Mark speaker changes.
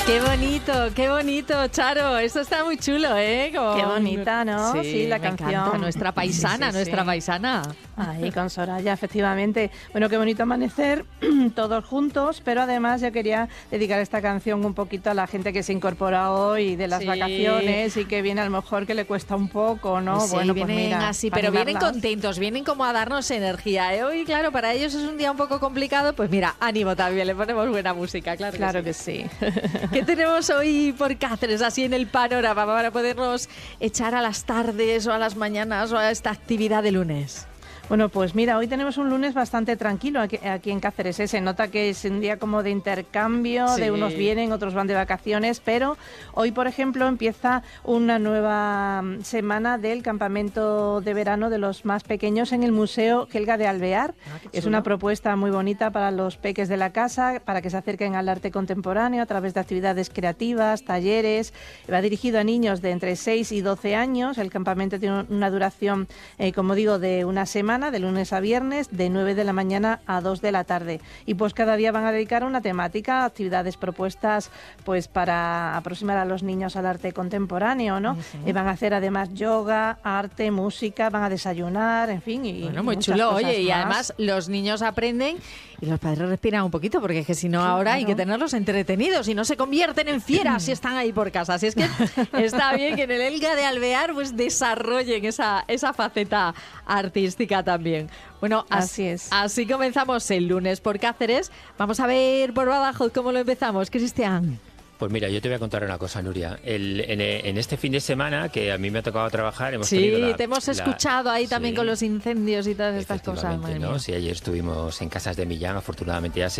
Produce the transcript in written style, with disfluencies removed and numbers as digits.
Speaker 1: Qué bonito, Charo. Esto está muy chulo, ¿eh?
Speaker 2: Qué bonita, ¿no? Sí, la canción.
Speaker 1: Encanta. Nuestra paisana, nuestra paisana.
Speaker 2: Ahí con Soraya, efectivamente. Bueno, qué bonito amanecer todos juntos, pero además yo quería dedicar esta canción un poquito a la gente que se incorpora hoy de las vacaciones y que viene a lo mejor que le cuesta un poco, ¿no?
Speaker 1: Sí,
Speaker 2: bueno,
Speaker 1: vienen
Speaker 2: pues mira,
Speaker 1: así, pero vienen contentos, vienen como a darnos energía, ¿eh? Hoy, claro, para ellos es un día un poco complicado, pues mira, ánimo también, le ponemos buena música, claro
Speaker 2: que sí.
Speaker 1: ¿Qué tenemos hoy por Cáceres, así en el panorama, para podernos echar a las tardes o a las mañanas o a esta actividad de lunes?
Speaker 2: Bueno, pues mira, hoy tenemos un lunes bastante tranquilo aquí en Cáceres. Se nota que es un día como de intercambio, de unos vienen, otros van de vacaciones, pero hoy, por ejemplo, empieza una nueva semana del campamento de verano de los más pequeños en el Museo Helga de Alvear. Es una propuesta muy bonita para los peques de la casa, para que se acerquen al arte contemporáneo a través de actividades creativas, talleres. Va dirigido a niños de entre 6 y 12 años. El campamento tiene una duración, como digo, de una semana, de lunes a viernes, de 9 de la mañana a 2 de la tarde. Y pues cada día van a dedicar una temática, actividades propuestas pues para aproximar a los niños al arte contemporáneo, ¿no? Y van a hacer además yoga, arte, música, van a desayunar, en fin. Y
Speaker 1: bueno, muy chulo, oye,
Speaker 2: más.
Speaker 1: Y además los niños aprenden y los padres respiran un poquito, porque es que si no ahora hay que tenerlos entretenidos y no se convierten en fieras si están ahí por casa. Así es que está bien que en el Helga de Alvear pues desarrollen esa faceta artística también. Bueno, así comenzamos el lunes por Cáceres. Vamos a ver por Badajoz cómo lo empezamos, Cristian.
Speaker 3: Pues mira, yo te voy a contar una cosa, Nuria. En este fin de semana, que a mí me ha tocado trabajar, hemos tenido
Speaker 1: te hemos escuchado ahí también con los incendios y todas estas cosas.
Speaker 3: ¿No? Sí, ayer estuvimos en Casas de Millán, afortunadamente ya